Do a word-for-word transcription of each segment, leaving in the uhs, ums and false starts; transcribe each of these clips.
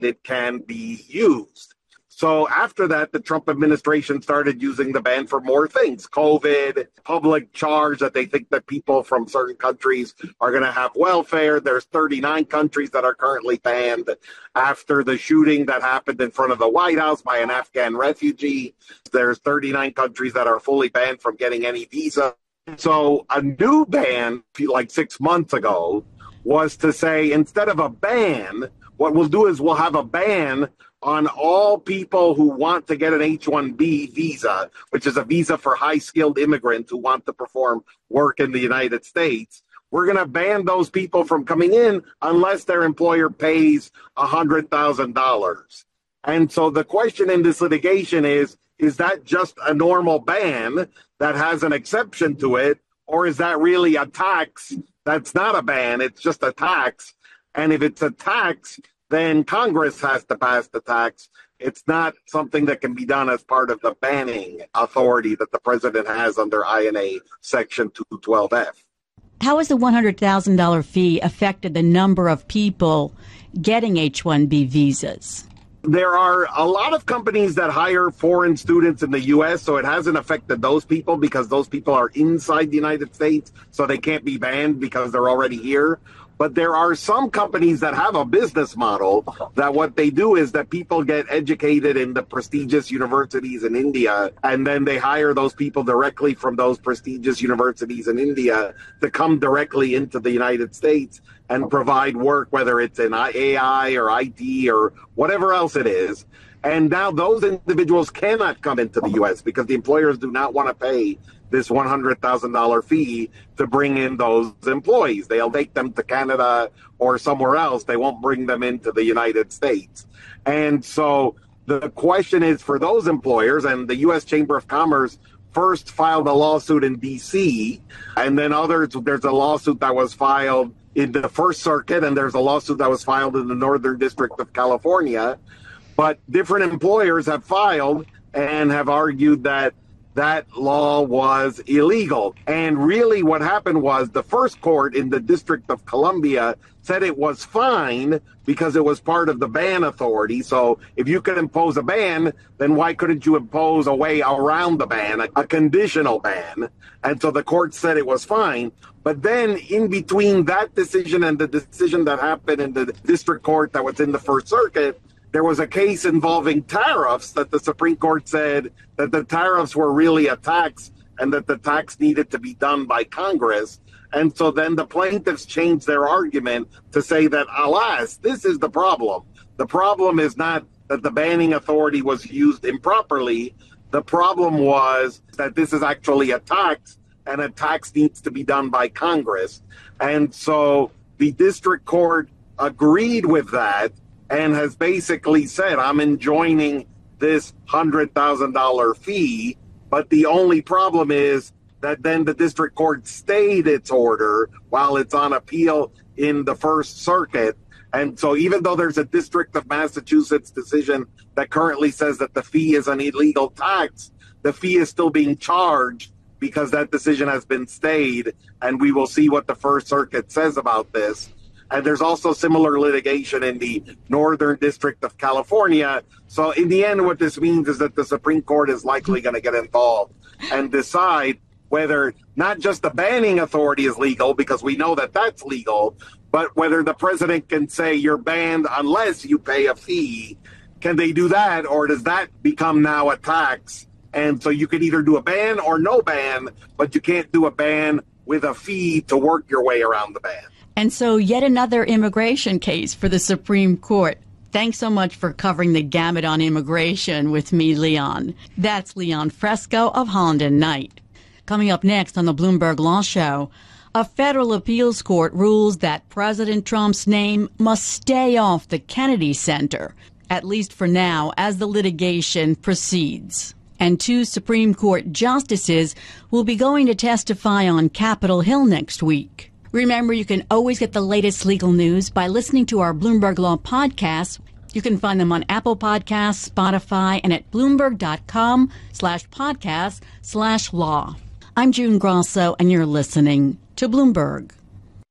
it can be used. So after that, the Trump administration started using the ban for more things. COVID, public charge that they think that people from certain countries are going to have welfare. There's thirty-nine countries that are currently banned after the shooting that happened in front of the White House by an Afghan refugee. There's thirty-nine countries that are fully banned from getting any visa. So a new ban, like six months ago, was to say instead of a ban, what we'll do is we'll have a ban on all people who want to get an H one B visa, which is a visa for high-skilled immigrants who want to perform work in the United States. We're going to ban those people from coming in unless their employer pays one hundred thousand dollars. And so the question in this litigation is, is that just a normal ban that has an exception to it, or is that really a tax that's not a ban, it's just a tax? And if it's a tax, then Congress has to pass the tax. It's not something that can be done as part of the banning authority that the president has under I N A Section two twelve F. How has the one hundred thousand dollars fee affected the number of people getting H one B visas? There are a lot of companies that hire foreign students in the U S, so it hasn't affected those people because those people are inside the United States, so they can't be banned because they're already here. But there are some companies that have a business model that what they do is that people get educated in the prestigious universities in India, and then they hire those people directly from those prestigious universities in India to come directly into the United States and provide work, whether it's in A I or I T or whatever else it is. And now those individuals cannot come into the U S because the employers do not want to pay this one hundred thousand dollars fee to bring in those employees. They'll take them to Canada or somewhere else. They won't bring them into the United States. And so the question is for those employers, and the U S Chamber of Commerce first filed a lawsuit in D C, and then others, there's a lawsuit that was filed in the First Circuit, and there's a lawsuit that was filed in the Northern District of California. But different employers have filed and have argued that that law was illegal. And really what happened was the first court in the District of Columbia said it was fine because it was part of the ban authority. So if you could impose a ban, then why couldn't you impose a way around the ban, a, a conditional ban? And so the court said it was fine. But then in between that decision and the decision that happened in the district court that was in the First Circuit, there was a case involving tariffs that the Supreme Court said that the tariffs were really a tax and that the tax needed to be done by Congress. And so then the plaintiffs changed their argument to say that, alas, this is the problem. The problem is not that the banning authority was used improperly. The problem was that this is actually a tax, and a tax needs to be done by Congress. And so the district court agreed with that and has basically said, I'm enjoining this one hundred thousand dollars fee. But the only problem is that then the district court stayed its order while it's on appeal in the First Circuit. And so even though there's a District of Massachusetts decision that currently says that the fee is an illegal tax, the fee is still being charged because that decision has been stayed. And we will see what the First Circuit says about this. And there's also similar litigation in the Northern District of California. So in the end, what this means is that the Supreme Court is likely going to get involved and decide whether not just the banning authority is legal, because we know that that's legal, but whether the president can say you're banned unless you pay a fee. Can they do that, or does that become now a tax? And so you could either do a ban or no ban, but you can't do a ban with a fee to work your way around the ban. And so yet another immigration case for the Supreme Court. Thanks so much for covering the gamut on immigration with me, Leon. That's Leon Fresco of Holland and Knight. Coming up next on the Bloomberg Law Show, a federal appeals court rules that President Trump's name must stay off the Kennedy Center, at least for now, as the litigation proceeds. And two Supreme Court justices will be going to testify on Capitol Hill next week. Remember, you can always get the latest legal news by listening to our Bloomberg Law podcasts. You can find them on Apple Podcasts, Spotify, and at Bloomberg.com slash podcast slash law. I'm June Grosso, and you're listening to Bloomberg.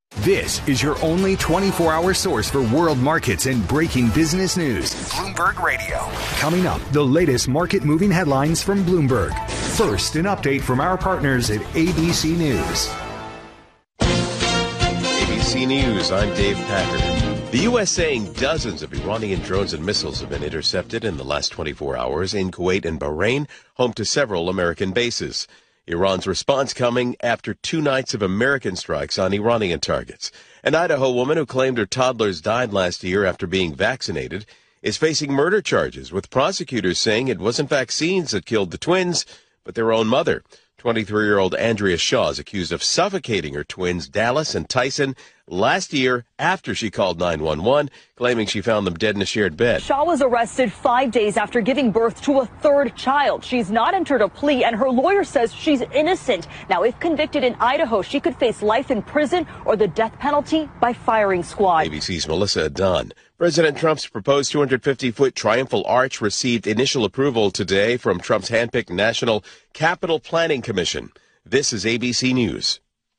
This is your only twenty-four hour source for world markets and breaking business news. Bloomberg Radio. Coming up, the latest market moving headlines from Bloomberg. First, an update from our partners at A B C News. A B C News, I'm Dave Packard. The U S saying dozens of Iranian drones and missiles have been intercepted in the last twenty-four hours in Kuwait and Bahrain, home to several American bases. Iran's response coming after two nights of American strikes on Iranian targets. An Idaho woman who claimed her toddlers died last year after being vaccinated is facing murder charges, with prosecutors saying it wasn't vaccines that killed the twins, but their own mother. twenty-three-year-old Andrea Shaw is accused of suffocating her twins, Dallas and Tyson, last year after she called nine one one, claiming she found them dead in a shared bed. Shaw was arrested five days after giving birth to a third child. She's not entered a plea, and her lawyer says she's innocent. Now, if convicted in Idaho, she could face life in prison or the death penalty by firing squad. A B C's Melissa Dunn. President Trump's proposed two hundred fifty foot triumphal arch received initial approval today from Trump's handpicked National Capital Planning Commission. This is A B C News.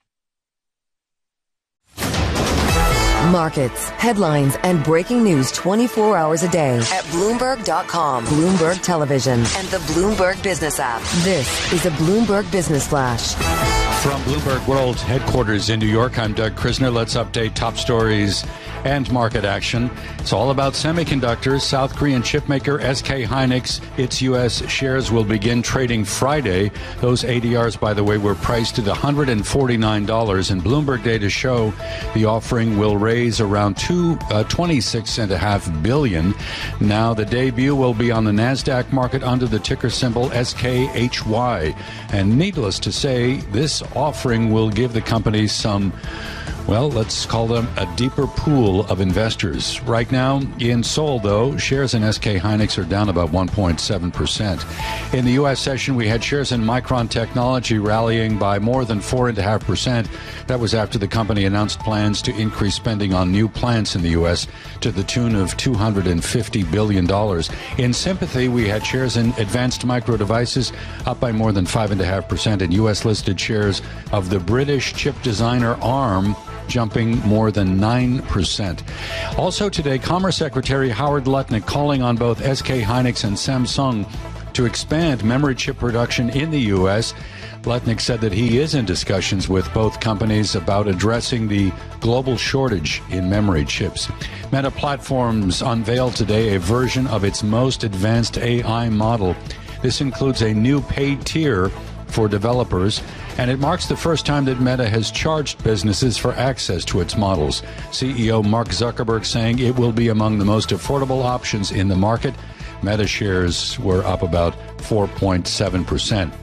Markets, headlines, and breaking news twenty-four hours a day at Bloomberg dot com, Bloomberg Television, and the Bloomberg Business app. This is a Bloomberg Business Flash. From Bloomberg World headquarters in New York, I'm Doug Krisner. Let's update top stories and market action. It's all about semiconductors. South Korean chipmaker S K Hynix, its U S shares will begin trading Friday. Those A D Rs, by the way, were priced at one hundred forty-nine dollars, and Bloomberg data show the offering will raise around two, uh, twenty-six point five billion dollars. Now, the debut will be on the NASDAQ market under the ticker symbol S K H Y. And needless to say, this offering will give the company some, well, let's call them a deeper pool of investors. Right now, in Seoul, though, shares in S K Hynix are down about one point seven percent. In the U S session, we had shares in Micron Technology rallying by more than four point five percent. That was after the company announced plans to increase spending on new plants in the U S to the tune of two hundred fifty billion dollars. In sympathy, we had shares in Advanced Micro Devices up by more than five point five percent, and U S-listed shares of the British chip designer ARM jumping more than nine percent. Also today, Commerce Secretary Howard Lutnick calling on both S K Hynix and Samsung to expand memory chip production in the U S. Lutnick said that he is in discussions with both companies about addressing the global shortage in memory chips. Meta Platforms unveiled today a version of its most advanced A I model. This includes a new paid tier for developers, and it marks the first time that Meta has charged businesses for access to its models. C E O Mark Zuckerberg saying it will be among the most affordable options in the market. Meta shares were up about four point seven percent.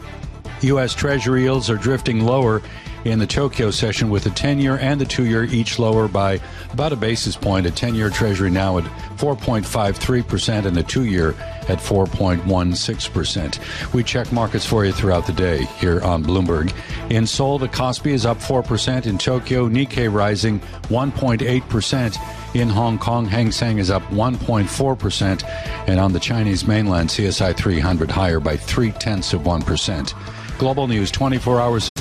U S. Treasury yields are drifting lower in the Tokyo session, with the ten-year and the two-year each lower by about a basis point. A ten-year Treasury now at four point five three percent and the two-year at four point one six percent. We check markets for you throughout the day here on Bloomberg. In Seoul, the Kospi is up four percent. In Tokyo, Nikkei rising one point eight percent. In Hong Kong, Hang Seng is up one point four percent. And on the Chinese mainland, C S I three hundred higher by three tenths of one percent. Global news twenty-four hours